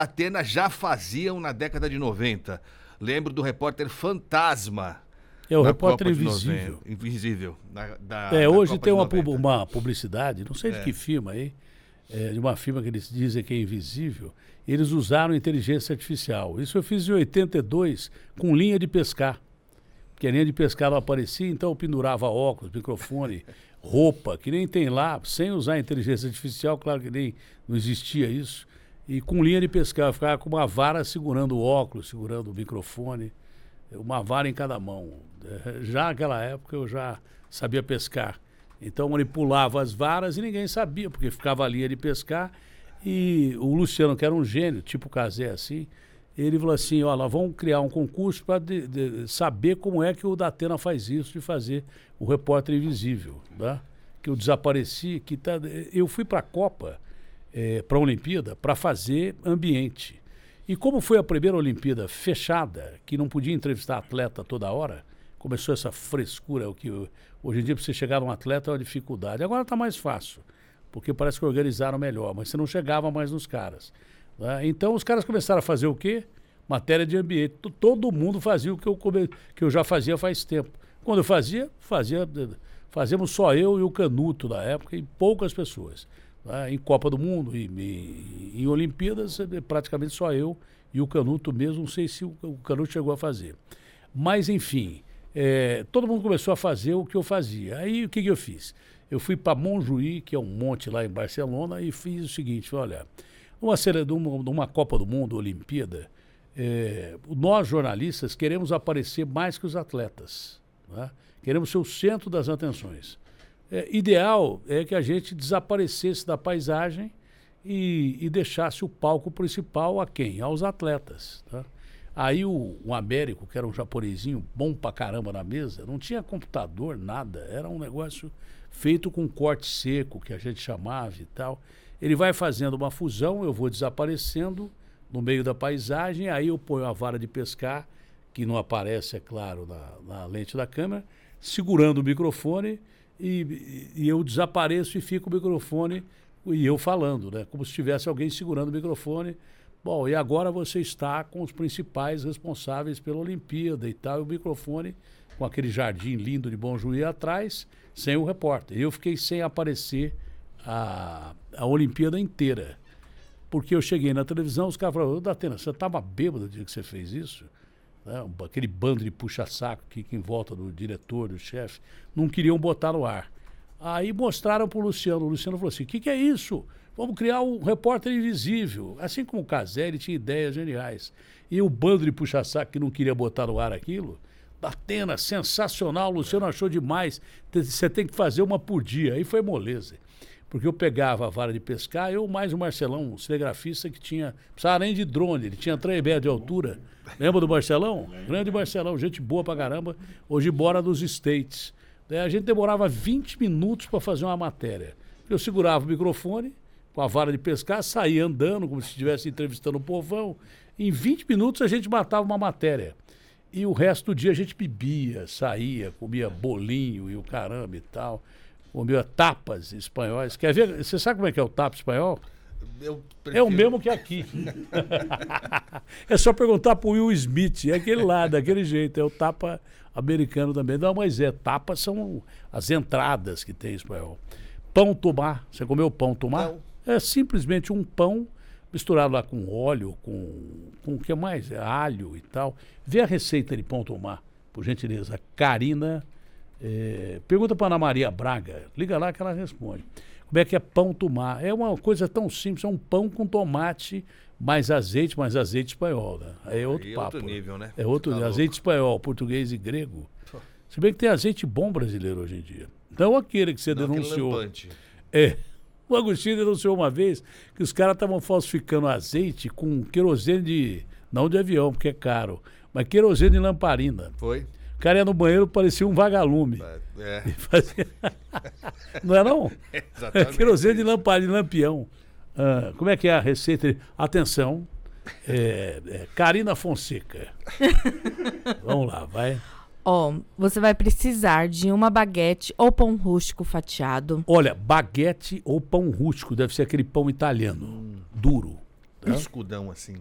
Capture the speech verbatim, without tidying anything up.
Atena já faziam na década de noventa. Lembro do repórter Fantasma. É o na repórter Copa de invisível. noventa. Invisível. Na, da, É, na hoje Copa tem de uma, noventa. uma publicidade, não sei de É. que firma aí, é, de uma firma que eles dizem que é invisível. Eles usaram inteligência artificial. Isso eu fiz em oitenta e dois com linha de pescar. Porque a linha de pescar não aparecia, então eu pendurava óculos, microfone, roupa, que nem tem lá, sem usar inteligência artificial, claro que nem não existia isso. E com linha de pescar, eu ficava com uma vara segurando o óculos, segurando o microfone, uma vara em cada mão. Já naquela época eu já sabia pescar. Então eu manipulava as varas e ninguém sabia, porque ficava a linha de pescar. E o Luciano, que era um gênio, tipo Cazé assim, ele falou assim, ó, nós vamos criar um concurso para saber como é que o Datena faz isso, de fazer o repórter invisível, né? Que eu desapareci, que tá, eu fui para a Copa, é, para a Olimpíada, para fazer ambiente. E como foi a primeira Olimpíada fechada, que não podia entrevistar atleta toda hora, começou essa frescura, o que hoje em dia para você chegar num atleta é uma dificuldade. Agora está mais fácil, porque parece que organizaram melhor, mas você não chegava mais nos caras. Né? Então os caras começaram a fazer o quê? Matéria de ambiente. Todo mundo fazia o que eu, come... que eu já fazia faz tempo. Quando eu fazia, fazia, fazíamos só eu e o Canuto na época e poucas pessoas. Né? Em Copa do Mundo, e, e, em Olimpíadas, praticamente só eu e o Canuto mesmo, não sei se o, o Canuto chegou a fazer. Mas, enfim, é, todo mundo começou a fazer o que eu fazia. Aí, o que, que eu fiz? Eu fui para Montjuïc, que é um monte lá em Barcelona, e fiz o seguinte, olha, uma, uma, uma Copa do Mundo, Olimpíada, é, nós jornalistas queremos aparecer mais que os atletas, né? Queremos ser o centro das atenções. É, ideal é que a gente desaparecesse da paisagem e, e deixasse o palco principal a quem? Aos atletas. Tá? Aí o, o Américo, que era um japonesinho bom pra caramba na mesa, não tinha computador, nada, era um negócio feito com corte seco, que a gente chamava e tal. Ele vai fazendo uma fusão, eu vou desaparecendo no meio da paisagem, aí eu ponho a vara de pescar, que não aparece, é claro, na, na lente da câmera, segurando o microfone, e, e eu desapareço e fico o microfone e eu falando, né? Como se tivesse alguém segurando o microfone. Bom, e agora você está com os principais responsáveis pela Olimpíada e tal, e o microfone com aquele jardim lindo de Montjuïc atrás, sem o repórter. Eu fiquei sem aparecer a, a Olimpíada inteira. Porque eu cheguei na televisão, os caras falaram, ô Datena, você estava bêbado no dia que você fez isso? Né? Aquele bando de puxa-saco que em volta do diretor, do chefe, não queriam botar no ar. Aí mostraram para o Luciano. O Luciano falou assim, o que, que é isso? Vamos criar um repórter invisível. Assim como o Cazé, ele tinha ideias geniais. E o bando de puxa-saco que não queria botar no ar aquilo, Datena, sensacional, o Luciano achou demais. Você tem que fazer uma por dia. Aí foi moleza. Porque eu pegava a vara de pescar, eu mais o Marcelão, um cinegrafista que tinha, não precisava nem de drone, ele tinha três metros de altura. Lembra do Marcelão? Grande Marcelão, gente boa pra caramba, hoje mora nos States. Daí a gente demorava vinte minutos para fazer uma matéria. Eu segurava o microfone com a vara de pescar, saía andando como se estivesse entrevistando o povão. Em vinte minutos a gente matava uma matéria. E o resto do dia a gente bebia, saía, comia bolinho e o caramba e tal. Comia tapas espanhóis. Quer ver? Você sabe como é que é o tapa espanhol? Eu É o mesmo que aqui. É só perguntar pro Will Smith. É aquele lá, daquele jeito. É o tapa americano também. Não, mas é. Tapas são as entradas que tem em espanhol. Pão tomar. Você comeu pão tomar? Não. É simplesmente um pão misturado lá com óleo, com, com o que mais? É alho e tal. Vê a receita de pão tomar, por gentileza. Karina... É, pergunta para Ana Maria Braga, liga lá que ela responde. Como é que é pão tomar? É uma coisa tão simples, é um pão com tomate, mais azeite, mais azeite espanhol. Né? Aí é outro Aí é papo. outro nível, né? É outro Tá azeite espanhol, português e grego. Se bem que tem azeite bom brasileiro hoje em dia. Não aquele que você Não, denunciou. lampante. É. O Agostinho denunciou uma vez que os caras estavam falsificando azeite com querosene de. Não de avião, porque é caro, mas querosene de lamparina. Foi? O cara ia no banheiro, parecia um vagalume. É. Fazia... Não é não? Exatamente. Querosene de lamparina, de lampião. Ah, como é que é a receita? Atenção, é, é, Karina Fonseca. Vamos lá, vai. Ó, você vai precisar de uma baguete ou pão rústico fatiado. Olha, baguete ou pão rústico, deve ser aquele pão italiano, hum. duro. Tá? Escudão assim.